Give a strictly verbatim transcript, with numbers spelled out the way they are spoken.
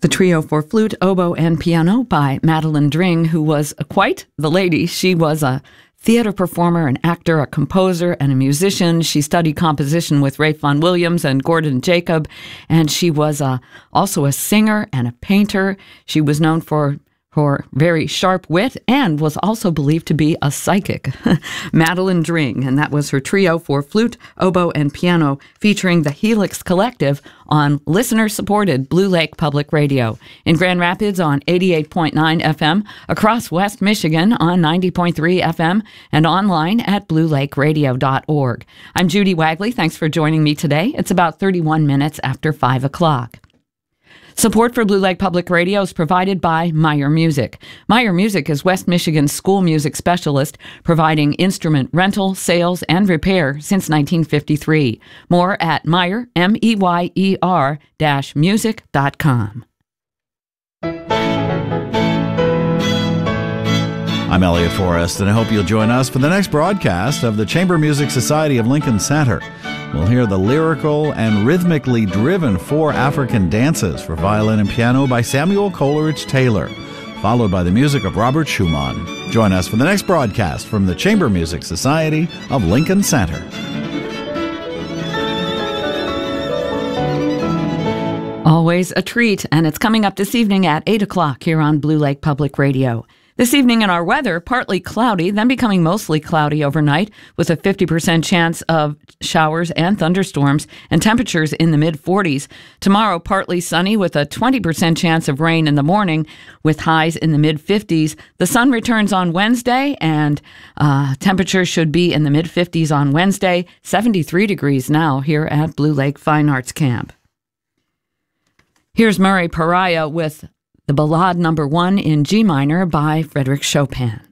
The trio for flute, oboe, and piano by Madeline Dring, who was quite the lady. She was a theater performer, an actor, a composer, and a musician. She studied composition with Ralph Vaughan Williams and Gordon Jacob, and she was a, also a singer and a painter. She was known for her very sharp wit and was also believed to be a psychic. Madeline Dring, and that was her trio for flute, oboe, and piano, featuring the Helix Collective on listener-supported Blue Lake Public Radio. In Grand Rapids on eighty-eight point nine F M, across West Michigan on ninety point three F M, and online at blue lake radio dot org. I'm Judy Wagley. Thanks for joining me today. It's about thirty-one minutes after five o'clock. Support for Blue Lake Public Radio is provided by Meyer Music. Meyer Music is West Michigan's school music specialist, providing instrument rental, sales, and repair since nineteen fifty-three. More at Meyer, M E Y E R, dash music dot com. I'm Elliot Forrest, and I hope you'll join us for the next broadcast of the Chamber Music Society of Lincoln Center. We'll hear the lyrical and rhythmically driven four African dances for violin and piano by Samuel Coleridge Taylor, followed by the music of Robert Schumann. Join us for the next broadcast from the Chamber Music Society of Lincoln Center. Always a treat, and it's coming up this evening at eight o'clock here on Blue Lake Public Radio. This evening in our weather, partly cloudy, then becoming mostly cloudy overnight with a fifty percent chance of showers and thunderstorms and temperatures in the mid forties. Tomorrow, partly sunny with a twenty percent chance of rain in the morning with highs in the mid fifties. The sun returns on Wednesday and uh, temperatures should be in the mid fifties on Wednesday, seventy-three degrees now here at Blue Lake Fine Arts Camp. Here's Murray Pariah with the Ballade Number One in G minor by Frédéric Chopin.